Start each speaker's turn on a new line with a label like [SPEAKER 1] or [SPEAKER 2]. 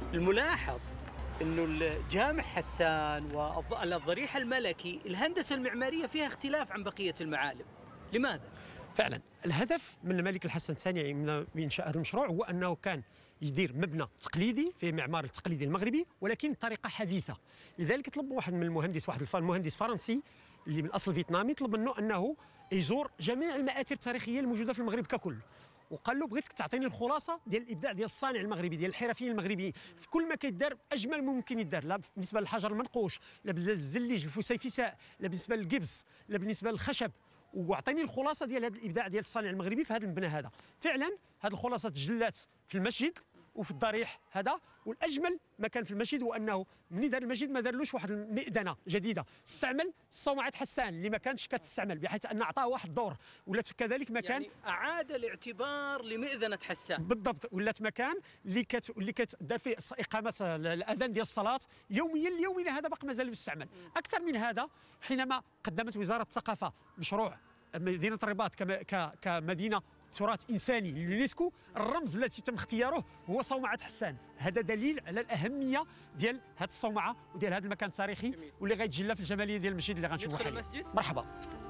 [SPEAKER 1] الملاحظ انه جامع حسان والضريح الملكي الهندسه المعماريه فيها اختلاف عن بقيه المعالم. لماذا؟
[SPEAKER 2] فعلا الهدف من الملك الحسن الثاني من انشاء هذا المشروع هو انه كان يدير مبنى تقليدي في معمار التقليدي المغربي ولكن بطريقه حديثه. لذلك طلب واحد من المهندس، واحد المهندس فرنسي اللي من اصل فيتنامي، طلب منه انه يزور جميع المآثر التاريخيه الموجوده في المغرب ككل، وقال له بغيتك تعطيني الخلاصه ديال الابداع ديال الصانع المغربي، ديال الحرفيين المغربيين في كل ما كيدار اجمل ممكن يدار، لا بالنسبه للحجر المنقوش، لا بالنسبه للزليج الفسيفساء، لا بالنسبه للجبس، لا بالنسبه للخشب، واعطيني الخلاصه ديال هذا الابداع ديال الصانع المغربي في هذا المبنى هذا. فعلا هذه الخلاصه تجلات في المسجد وفي الضريح هذا. والاجمل ما كان في المسجد هو انه من دار المسجد ما دارلوش واحد المئذنه جديده، استعمل صومعه حسان اللي ما كانش كتستعمل، بحيث ان اعطاه واحد الدور، ولات كذلك مكان
[SPEAKER 1] يعني اعاد الاعتبار لمئذنه حسان.
[SPEAKER 2] بالضبط، ولات مكان اللي كتدار فيه اقامه الاذان ديال الصلاه يوميا. اليوم هذا باقي مازال يستعمل. اكثر من هذا، حينما قدمت وزاره الثقافه مشروع مدينه الرباط كمدينه تراث انساني لليونسكو، الرمز الذي تم اختياره هو صومعه حسان. هذا دليل على الاهميه ديال هذه الصومعه وديال هذا المكان التاريخي واللي غيتجلى في الجماليه ديال المسجد اللي غنشوفوا حاليا.
[SPEAKER 1] المسجد
[SPEAKER 2] مرحبا.